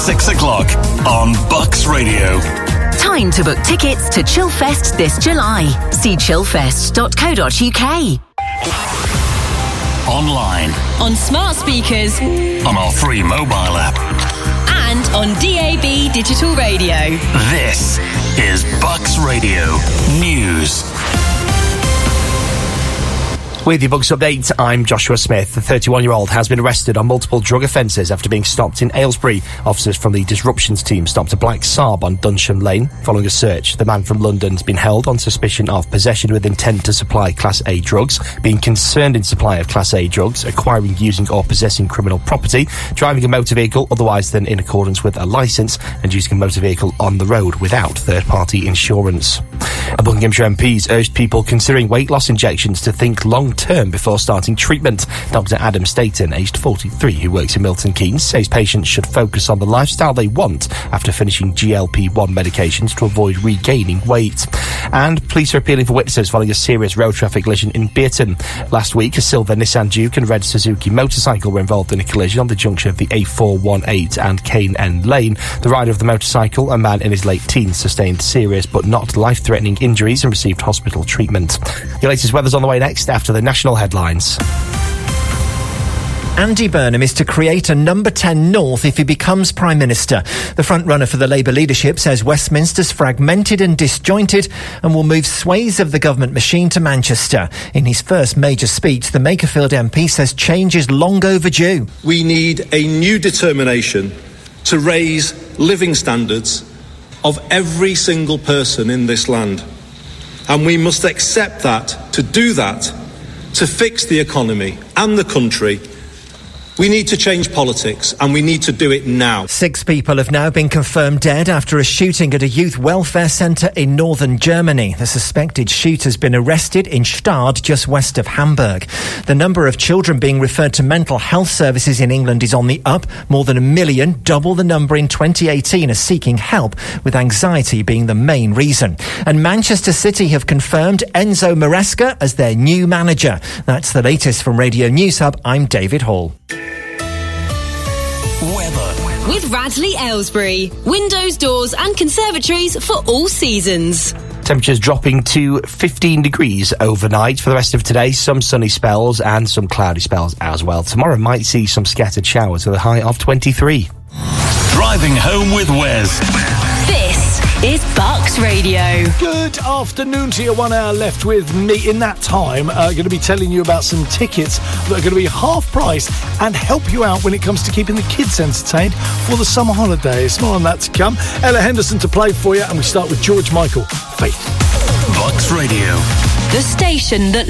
6 o'clock on Bucks Radio. Time to book tickets to Chillfest this July. See chillfest.co.uk. Online. On smart speakers. On our free mobile app. And on DAB digital radio. This is Bucks Radio News. With your Bucks update, I'm Joshua Smith. The 31-year-old has been arrested on multiple drug offences after being stopped in Aylesbury. Officers from the disruptions team stopped a black Saab on Dunsham Lane. Following a search, the man from London has been held on suspicion of possession with intent to supply Class A drugs, being concerned in supply of Class A drugs, acquiring, using or possessing criminal property, driving a motor vehicle otherwise than in accordance with a licence, and using a motor vehicle on the road without third-party insurance. A Buckinghamshire MP's urged people considering weight loss injections to think long-term before starting treatment. Dr Adam Staton, aged 43, who works in Milton Keynes, says patients should focus on the lifestyle they want after finishing GLP-1 medications to avoid regaining weight. And police are appealing for witnesses following a serious road traffic collision in Bearton. Last week, a silver Nissan Duke and red Suzuki motorcycle were involved in a collision on the junction of the A418 and Cane End Lane. The rider of the motorcycle, a man in his late teens, sustained serious but not life-threatening injuries and received hospital treatment. Your latest weather's on the way next after the national headlines. Andy Burnham is to create a number 10 North if he becomes Prime Minister. The front-runner for the Labour leadership says Westminster's fragmented and disjointed and will move swathes of the government machine to Manchester. In his first major speech, the Makerfield MP says change is long overdue. We need a new determination to raise living standards of every single person in this land. And we must accept that, to do that, to fix the economy and the country, we need to change politics, and we need to do it now. 6 people have now been confirmed dead after a shooting at a youth welfare centre in northern Germany. The suspected shooter's been arrested in Stade, just west of Hamburg. The number of children being referred to mental health services in England is on the up. More than 1 million, double the number in 2018, are seeking help, with anxiety being the main reason. And Manchester City have confirmed Enzo Maresca as their new manager. That's the latest from Radio News Hub. I'm David Hall. Weather. With Radley Aylesbury. Windows, doors and conservatories for all seasons. Temperatures dropping to 15 degrees overnight. For the rest of today, some sunny spells and some cloudy spells as well. Tomorrow might see some scattered showers with a high of 23. Driving home with Wes. This is Bucks Radio. Good afternoon to you. 1 hour left with me. In that time, going to be telling you about some tickets that are going to be half price and help you out when it comes to keeping the kids entertained for the summer holidays. More on that to come. Ella Henderson to play for you, and we start with George Michael, Faith. Bucks Radio. The station that